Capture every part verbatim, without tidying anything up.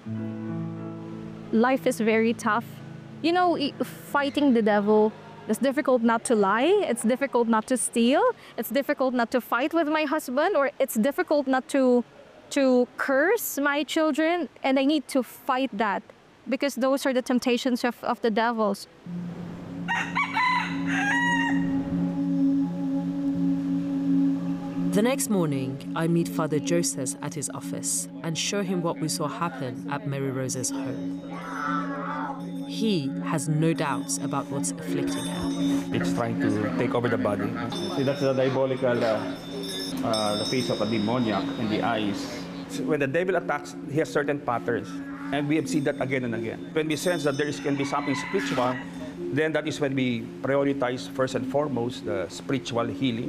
Life is very tough. You know, fighting the devil, it's difficult not to lie, it's difficult not to steal, it's difficult not to fight with my husband, or it's difficult not to, to curse my children, and I need to fight that because those are the temptations of, of the devils. The next morning, I meet Father Joseph at his office and show him what we saw happen at Mary Rose's home. He has no doubts about what's afflicting her. It's trying to take over the body. See, that's the diabolical, uh, uh, the face of a demoniac in the eyes. When the devil attacks, he has certain patterns, and we have seen that again and again. When we sense that there is, can be something spiritual, then that is when we prioritize first and foremost the spiritual healing.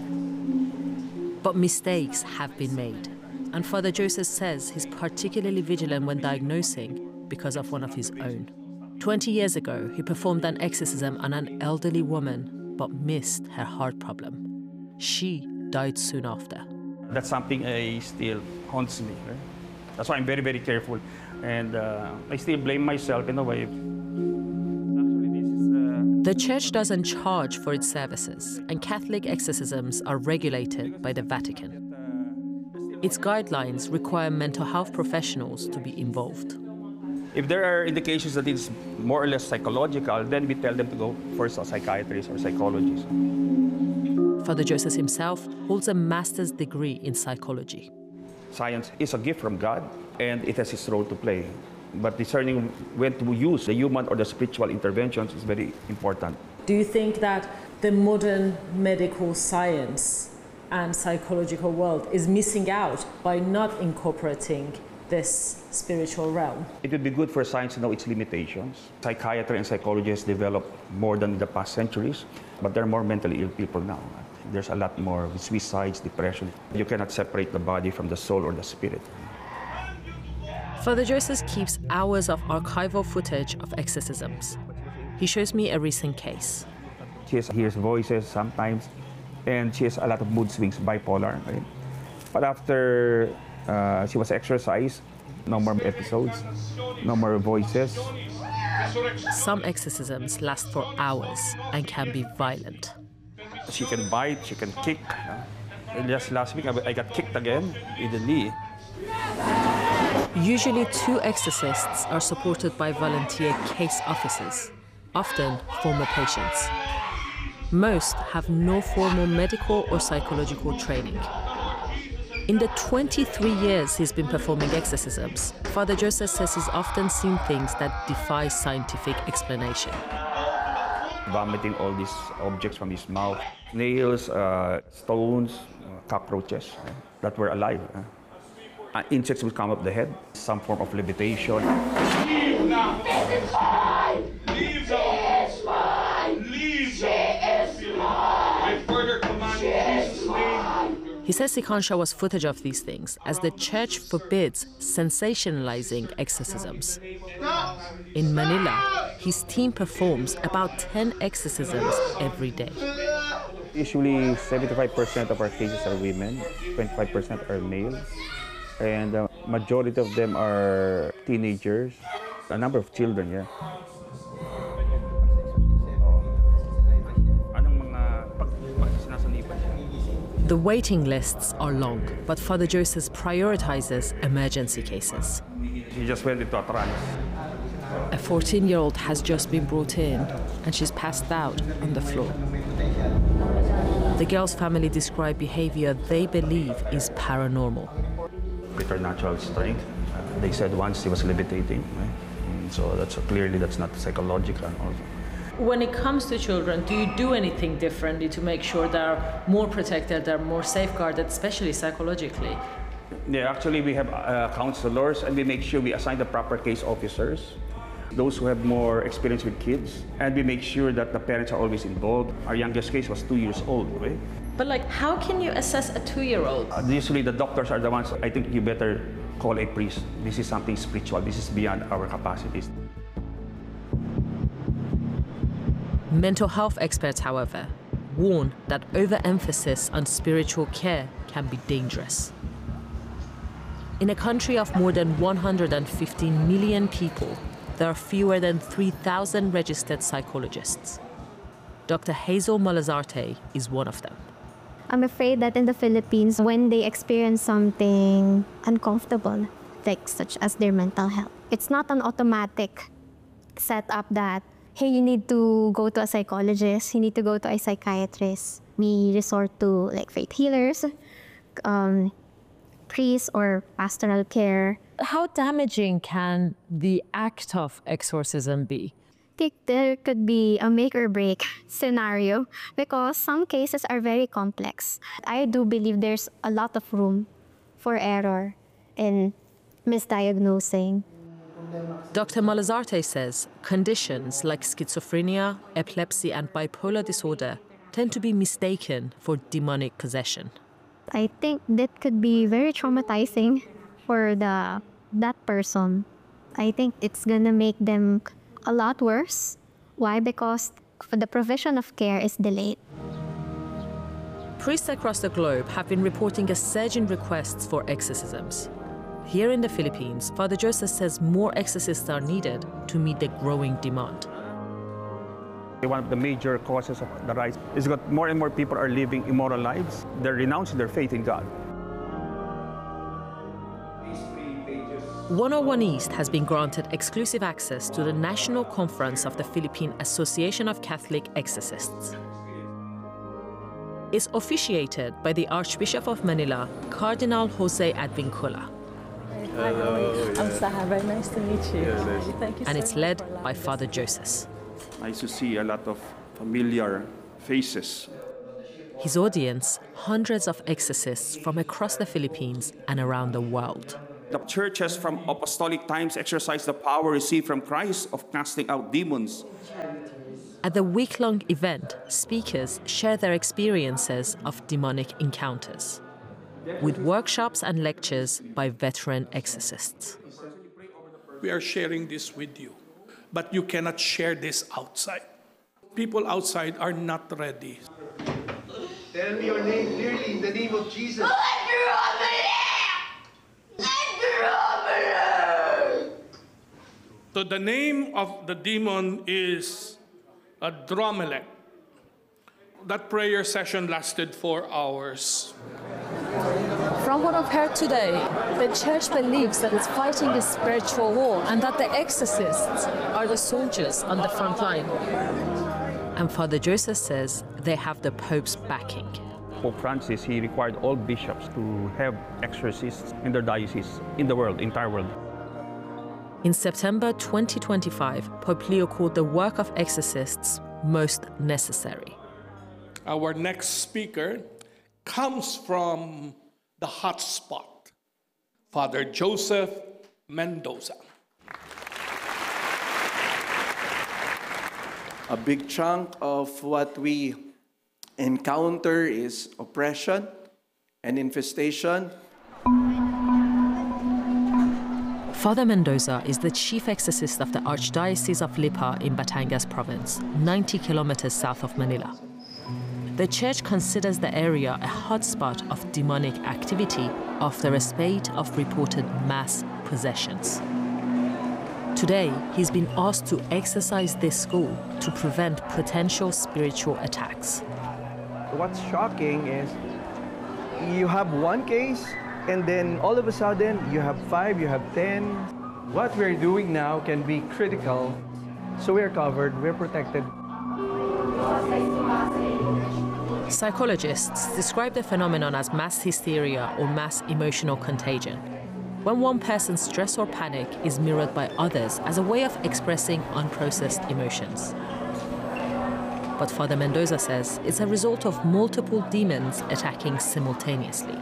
But mistakes have been made, and Father Joseph says he's particularly vigilant when diagnosing because of one of his own. Twenty years ago, he performed an exorcism on an elderly woman, but missed her heart problem. She died soon after. That's something uh, still haunts me. Right? That's why I'm very, very careful. And uh, I still blame myself in a way. Actually, this is, uh... The church doesn't charge for its services, and Catholic exorcisms are regulated by the Vatican. Its guidelines require mental health professionals to be involved. If there are indications that it's more or less psychological, then we tell them to go for a psychiatrist or psychologist. Father Joseph himself holds a master's degree in psychology. Science is a gift from God, and it has its role to play. But discerning when to use the human or the spiritual interventions is very important. Do you think that the modern medical science and psychological world is missing out by not incorporating this spiritual realm? It would be good for science to know its limitations. Psychiatry and psychology has developed more than in the past centuries, but there are more mentally ill people now. There's a lot more suicides, depression. You cannot separate the body from the soul or the spirit. Father Joseph keeps hours of archival footage of exorcisms. He shows me a recent case. She hears voices sometimes, and she has a lot of mood swings, bipolar. Right? But after uh, she was exorcised, no more episodes, no more voices. Some exorcisms last for hours and can be violent. She can bite, she can kick. And just last week, I got kicked again in the knee. Usually, two exorcists are supported by volunteer case officers, often former patients. Most have no formal medical or psychological training. In the twenty-three years he's been performing exorcisms, Father Joseph says he's often seen things that defy scientific explanation. Vomiting all these objects from his mouth, nails, uh, stones, uh, cockroaches uh, that were alive. Uh. Uh, insects will come up the head, some form of levitation. Leave now! Leave now! Leave now! I further command in Jesus' name. He says he can't show us footage of these things, as the church forbids sensationalizing exorcisms. In Manila, his team performs about ten exorcisms every day. Usually seventy-five percent of our cases are women, twenty-five percent are males, and the majority of them are teenagers, a number of children, yeah. The waiting lists are long, but Father Joseph prioritizes emergency cases. He just went into a trance. A fourteen-year-old has just been brought in, and she's passed out on the floor. The girl's family describe behavior they believe is paranormal. Preternatural strength. Uh, they said once he was levitating, right? So that's uh, clearly that's not psychological also. When it comes to children, do you do anything differently to make sure they're more protected, they're more safeguarded, especially psychologically? Yeah, actually we have uh, counselors, and we make sure we assign the proper case officers, those who have more experience with kids, and we make sure that the parents are always involved. Our youngest case was two years old, right? But like, how can you assess a two-year-old? Uh, usually the doctors are the ones, I think you better call a priest. This is something spiritual, this is beyond our capacities. Mental health experts, however, warn that overemphasis on spiritual care can be dangerous. In a country of more than one hundred fifteen million people, there are fewer than three thousand registered psychologists. Doctor Hazel Malazarte is one of them. I'm afraid that in the Philippines, when they experience something uncomfortable, like such as their mental health, it's not an automatic setup that, hey, you need to go to a psychologist, you need to go to a psychiatrist. We resort to like faith healers, um, priests, or pastoral care. How damaging can the act of exorcism be? I think there could be a make or break scenario because some cases are very complex. I do believe there's a lot of room for error in misdiagnosing. Doctor Malazarte says conditions like schizophrenia, epilepsy, and bipolar disorder tend to be mistaken for demonic possession. I think that could be very traumatizing for the that person. I think it's gonna make them a lot worse. Why? Because the provision of care is delayed. Priests across the globe have been reporting a surge in requests for exorcisms. Here in the Philippines, Father Joseph says more exorcists are needed to meet the growing demand. One of the major causes of the rise is that more and more people are living immoral lives. They're renouncing their faith in God. one oh one East has been granted exclusive access to the National Conference of the Philippine Association of Catholic Exorcists. It's officiated by the Archbishop of Manila, Cardinal Jose Advincula. Hello. I'm Saha. Very nice to meet you. Yeah, nice. Thank you And so it's much led for allowing by us. Father Joseph. Nice to see a lot of familiar faces. His audience, hundreds of exorcists from across the Philippines and around the world. The churches from apostolic times exercise the power received from Christ of casting out demons. At the week-long event, speakers share their experiences of demonic encounters, with workshops and lectures by veteran exorcists. We are sharing this with you, but you cannot share this outside. People outside are not ready. Tell me your name clearly in the name of Jesus. So the name of the demon is Adromelech. That prayer session lasted four hours. From what I've heard today, the church believes that it's fighting a spiritual war and that the exorcists are the soldiers on the front line. And Father Joseph says they have the Pope's backing. Pope Francis, he required all bishops to have exorcists in their diocese, in the world, entire world. In September twenty twenty-five, Pope Leo called the work of exorcists most necessary. Our next speaker comes from the hot spot, Father Joseph Mendoza. A big chunk of what we encounter is oppression and infestation. Father Mendoza is the chief exorcist of the Archdiocese of Lipa in Batangas province, ninety kilometers south of Manila. The church considers the area a hotspot of demonic activity after a spate of reported mass possessions. Today, he's been asked to exorcise this school to prevent potential spiritual attacks. What's shocking is you have one case and then all of a sudden you have five, you have ten. What we're doing now can be critical. So we're covered, we're protected. Psychologists describe the phenomenon as mass hysteria or mass emotional contagion, when one person's stress or panic is mirrored by others as a way of expressing unprocessed emotions. But Father Mendoza says it's a result of multiple demons attacking simultaneously.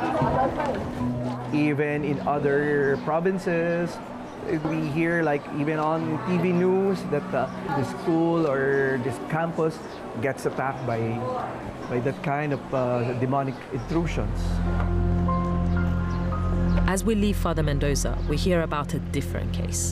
Even in other provinces, we hear, like even on T V news, that uh, the school or this campus gets attacked by, by that kind of uh, demonic intrusions. As we leave Father Mendoza, we hear about a different case.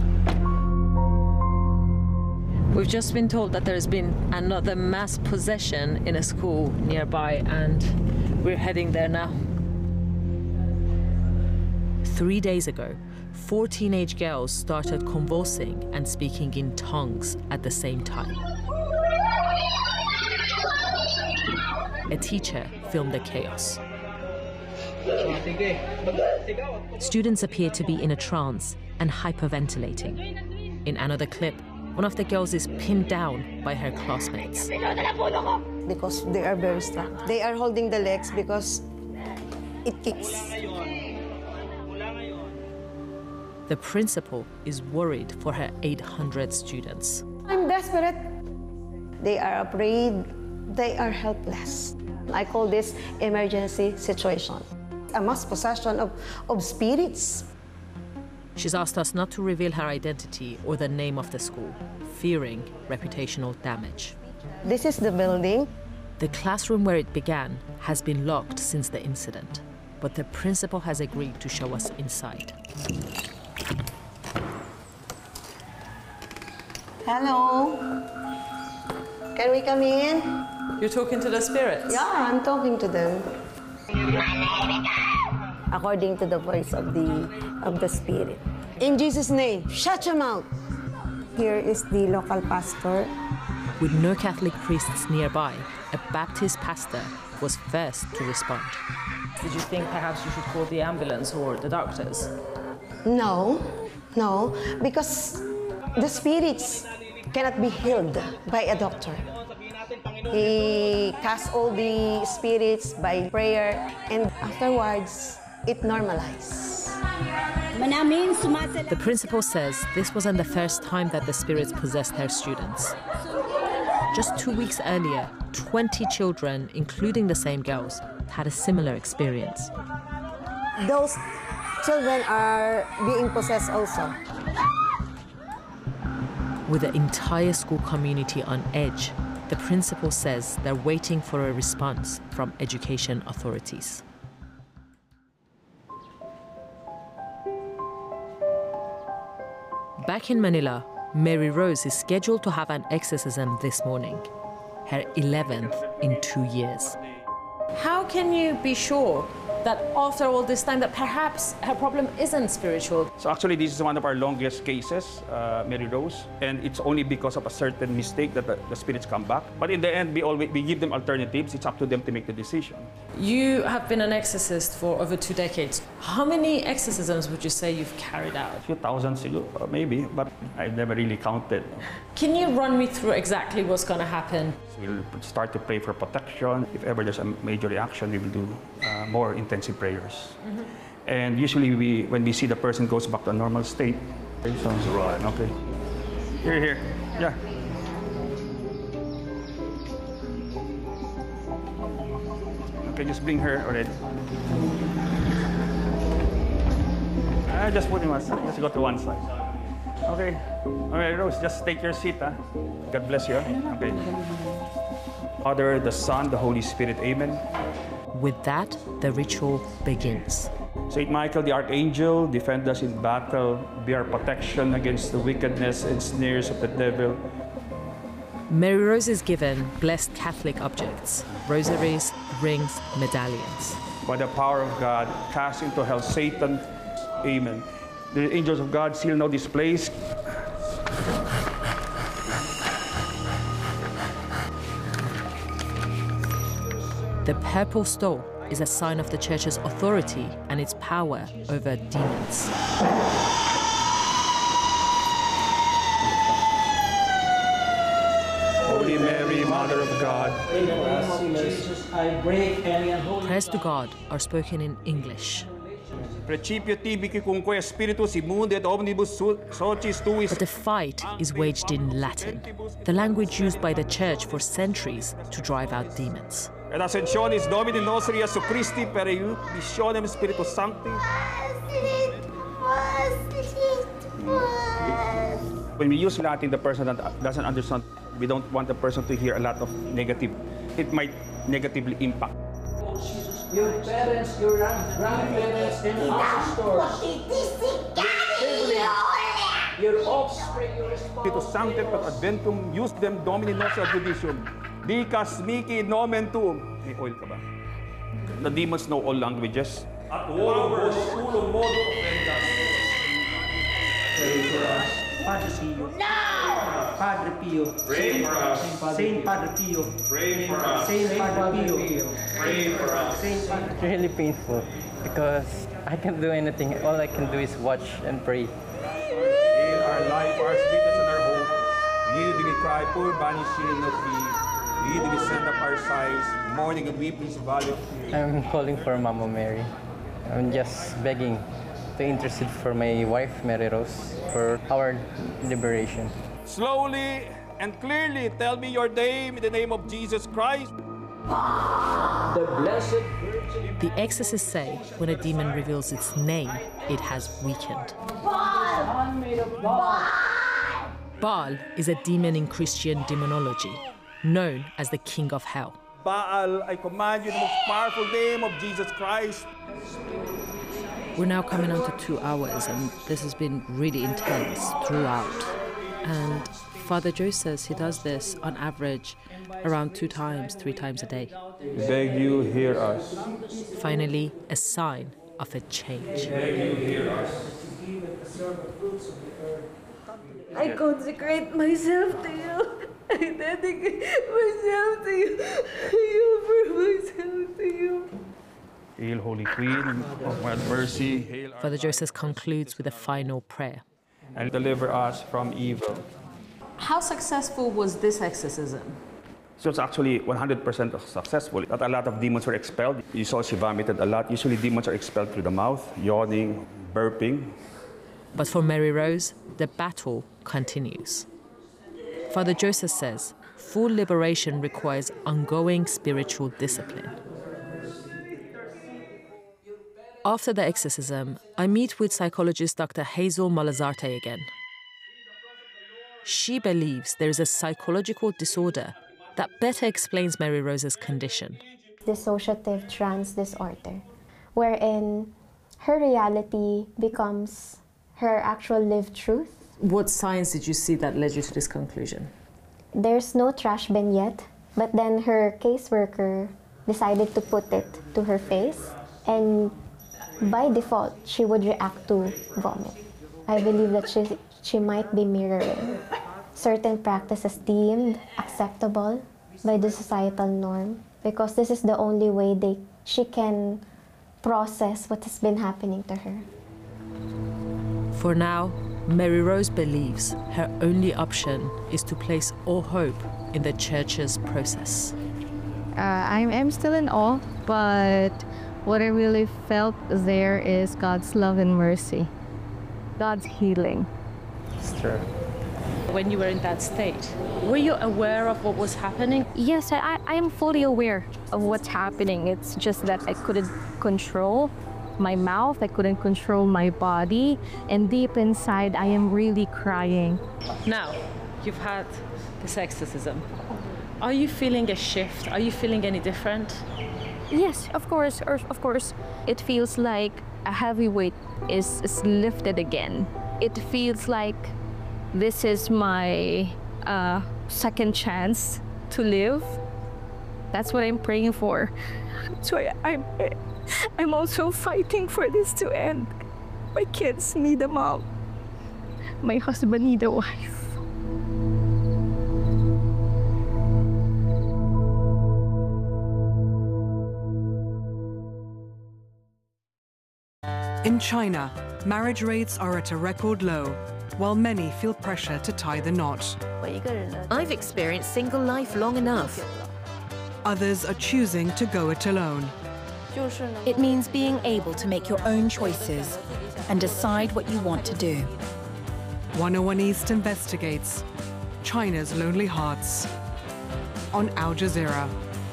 We've just been told that there's been another mass possession in a school nearby, and we're heading there now. Three days ago, four teenage girls started convulsing and speaking in tongues at the same time. A teacher filmed the chaos. Students appear to be in a trance and hyperventilating. In another clip, one of the girls is pinned down by her classmates. Because they are very strong. They are holding the legs because it kicks. The principal is worried for her eight hundred students. I'm desperate. They are afraid. They are helpless. I call this emergency situation. A mass possession of, of spirits. She's asked us not to reveal her identity or the name of the school, fearing reputational damage. This is the building. The classroom where it began has been locked since the incident, but the principal has agreed to show us inside. Hello. Can we come in? You're talking to the spirits? Yeah, I'm talking to them. According to the voice of the of the spirit. In Jesus' name, shut your mouth. Here is the local pastor. With no Catholic priests nearby, a Baptist pastor was first to respond. Did you think perhaps you should call the ambulance or the doctors? No, no, because the spirits cannot be healed by a doctor. He casts all the spirits by prayer, and afterwards, it normalizes. The principal says this wasn't the first time that the spirits possessed her students. Just two weeks earlier, twenty children, including the same girls, had a similar experience. Those children are being possessed also. With the entire school community on edge, the principal says they're waiting for a response from education authorities. Back in Manila, Mary Rose is scheduled to have an exorcism this morning, her eleventh in two years. How can you be sure that after all this time that perhaps her problem isn't spiritual? So actually, this is one of our longest cases, uh, Mary Rose, and it's only because of a certain mistake that the, the spirits come back. But in the end, we always we give them alternatives. It's up to them to make the decision. You have been an exorcist for over two decades. How many exorcisms would you say you've carried out? A few thousand, uh, maybe, but I've never really counted. Can you run me through exactly what's going to happen? So we'll start to pray for protection. If ever there's a major reaction, we will do uh, more intensive prayers. Mm-hmm. And usually, we, when we see the person goes back to a normal state, okay, sounds right. Okay. Here, here. Yeah. Okay, just bring her already. Uh, just put him one side. Just go to one side. Okay. All right, Rose, just take your seat. Huh? God bless you. Okay. Father, the Son, the Holy Spirit. Amen. With that, the ritual begins. Saint Michael the Archangel, defend us in battle, be our protection against the wickedness and snares of the devil. Mary Rose is given blessed Catholic objects, rosaries, rings, medallions. By the power of God, cast into hell Satan. Amen. The angels of God seal now this place. The purple stole is a sign of the Church's authority and its power over demons. Holy Mary, Mother of God. Prayers to God are spoken in English. But the fight is waged in Latin, the language used by the Church for centuries to drive out demons. Et ascensionis Domini nostri Iesu Christi per missionem Spiritus Sancti. When we use Latin, the person that doesn't understand, we don't want the person to hear a lot of negative. It might negatively impact. Your parents, your grandparents, and ancestors. Your offspring, your Spiritus Sancti per adventum, use them Domini nostri ad judicium. Dicas mihi nomen tuum. May oil ka ba? The demons know all languages. at huwag tulong modo ofendas. Pray for us. Padre Pio. No! Padre Pio. Pray for us. Saint Padre Pio. Pray for us. Saint Padre Pio. Pray for us. Saint Padre It's really painful because I can't do anything. All I can do is watch and pray. In our life, our sweetness and our hope, we do we cry, poor banished shall not be. We do we send up our sighs, mourning and weeping in valley of tears. I'm calling for Mama Mary. I'm just begging to intercede for my wife, Mary Rose, for our liberation. Slowly and clearly tell me your name in the name of Jesus Christ. The Blessed Virgin. The exorcists say when a demon reveals its name, it has weakened. Handmaid of God. Baal is a demon in Christian demonology, known as the king of hell. Baal, I command you in the most powerful name of Jesus Christ. We're now coming on to two hours, and this has been really intense throughout. And Father Joe says he does this on average around two times, three times a day. We beg you, hear us. Finally, a sign of a change. Beg you, hear us. I consecrate myself to you. I dedicate myself to you. I offer myself to you. Hail, Holy Queen of mercy. Hail our Father Joseph concludes with a final prayer. and deliver us from evil. How successful was this exorcism? So it's actually one hundred percent successful. Not a lot of demons were expelled. You saw she vomited a lot. Usually demons are expelled through the mouth, yawning, burping. But for Mary Rose, the battle continues. Father Joseph says full liberation requires ongoing spiritual discipline. After the exorcism, I meet with psychologist Doctor Hazel Malazarte again. She believes there is a psychological disorder that better explains Mary Rose's condition. Dissociative trance disorder, wherein her reality becomes her actual lived truth. What signs did you see that led you to this conclusion? There's no trash bin yet, but then her caseworker decided to put it to her face, and by default, she would react to vomit. I believe that she, she might be mirroring certain practices deemed acceptable by the societal norm, because this is the only way they, she can process what has been happening to her. For now, Mary Rose believes her only option is to place all hope in the Church's process. Uh, I'm, I'm still in awe, but what I really felt there is God's love and mercy, God's healing. It's true. When you were in that state, were you aware of what was happening? Yes, I, I am fully aware of what's happening. It's just that I couldn't control my mouth, I couldn't control my body, and deep inside, I am really crying. Now, you've had this exorcism. Are you feeling a shift? Are you feeling any different? Yes, of course, or, of course. It feels like a heavy weight is, is lifted again. It feels like this is my uh, second chance to live. That's what I'm praying for. So I, I'm, I'm also fighting for this to end. My kids need a mom. My husband need a wife. In China, marriage rates are at a record low, while many feel pressure to tie the knot. I've experienced single life long enough. Others are choosing to go it alone. It means being able to make your own choices and decide what you want to do. one oh one East investigates China's lonely hearts on Al Jazeera.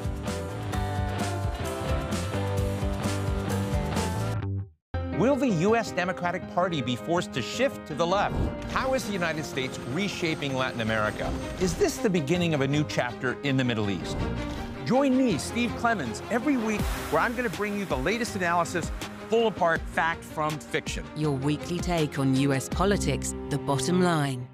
Will the U S Democratic Party be forced to shift to the left? How is the United States reshaping Latin America? Is this the beginning of a new chapter in the Middle East? Join me, Steve Clemens, every week where I'm going to bring you the latest analysis, pull apart fact from fiction. Your weekly take on U S politics, The Bottom Line.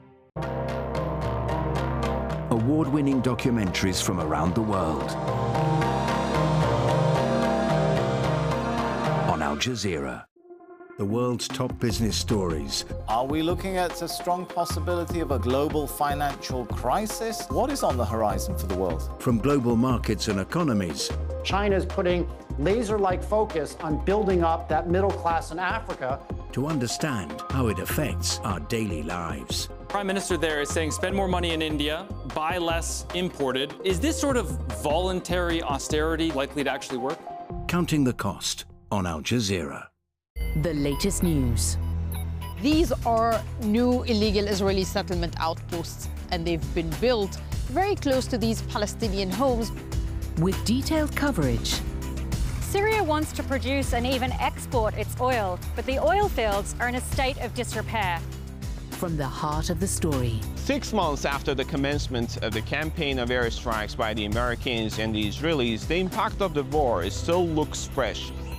Award-winning documentaries from around the world. On Al Jazeera. The world's top business stories. Are we looking at a strong possibility of a global financial crisis? What is on the horizon for the world? From global markets and economies. China is putting laser-like focus on building up that middle class in Africa. To understand how it affects our daily lives. Prime Minister there is saying spend more money in India, buy less imported. Is this sort of voluntary austerity likely to actually work? Counting the cost on Al Jazeera. The latest news. These are new illegal Israeli settlement outposts, and they've been built very close to these Palestinian homes. With detailed coverage. Syria wants to produce and even export its oil, but the oil fields are in a state of disrepair. From the heart of the story. Six months after the commencement of the campaign of airstrikes by the Americans and the Israelis, the impact of the war still looks fresh.